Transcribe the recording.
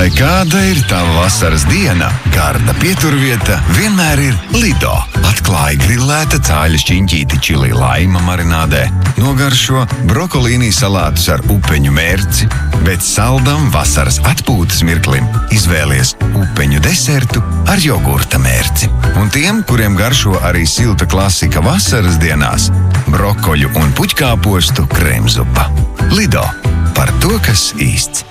Lai kāda ir tava vasaras diena, garda pieturvieta vienmēr ir Lido. Atklāj grillēta cāļa šķiņķīti čili laima marinādē, nogaršo brokolīnī salātus ar upeņu mērci, bet saldam vasaras atpūtas mirklim izvēlies upeņu desertu ar jogurta mērci. Un tiem, kuriem garšo arī silta klasika vasaras dienās, brokoļu un puķkāpostu krēmzupa. Lido. Par to, kas īsts.